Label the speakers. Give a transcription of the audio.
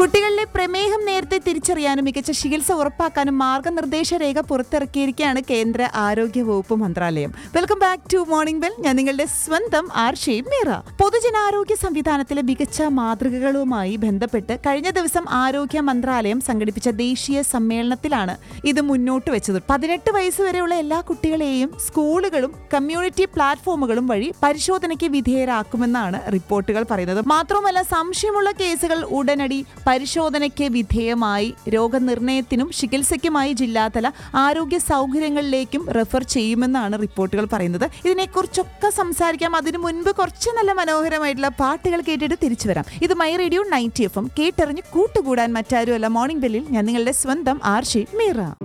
Speaker 1: കുട്ടികളിലെ പ്രമേഹം നേരത്തെ തിരിച്ചറിയാനും മികച്ച ചികിത്സ ഉറപ്പാക്കാനും മാർഗനിർദ്ദേശ രേഖ പുറത്തിറക്കിയിരിക്കുകയാണ് കേന്ദ്ര ആരോഗ്യ വകുപ്പ് മന്ത്രാലയം. Welcome back to morning bell. ഞാൻ നിങ്ങളുടെ സ്വന്തം ആർഷി മീറ. പൊതുജനാരോഗ്യ സംവിധാനത്തിലെ മികച്ച മാതൃകകളുമായി ബന്ധപ്പെട്ട് കഴിഞ്ഞ ദിവസം ആരോഗ്യ മന്ത്രാലയം സംഘടിപ്പിച്ച ദേശീയ സമ്മേളനത്തിലാണ് ഇത് മുന്നോട്ട് വെച്ചത്. 18 വയസ്സ് വരെയുള്ള എല്ലാ കുട്ടികളെയും സ്കൂളുകളും കമ്മ്യൂണിറ്റി പ്ലാറ്റ്ഫോമുകളും വഴി പരിശോധനയ്ക്ക് വിധേയരാക്കുമെന്നാണ് റിപ്പോർട്ടുകൾ പറയുന്നത്. മാത്രമല്ല, സംശയമുള്ള കേസുകൾ ഉടനടി പരിശോധനയ്ക്ക് വിധേയമായി രോഗനിർണയത്തിനും ചികിത്സയ്ക്കുമായി ജില്ലാതല ആരോഗ്യ സൗകര്യങ്ങളിലേക്കും റെഫർ ചെയ്യുമെന്നാണ് റിപ്പോർട്ടുകൾ പറയുന്നത്. ഇതിനെക്കുറിച്ചൊക്കെ സംസാരിക്കാം. അതിനു മുൻപ് കുറച്ച് നല്ല മനോഹരമായിട്ടുള്ള പാട്ടുകൾ കേട്ടിട്ട് തിരിച്ചു വരാം. ഇത് മൈ റേഡിയോ 90 FM കേട്ടറിഞ്ഞ് കൂട്ടുകൂടാൻ മറ്റാരുമല്ല മോർണിംഗ് ബെല്ലിൽ ഞാൻ നിങ്ങളുടെ സ്വന്തം ആർഷി മീറ.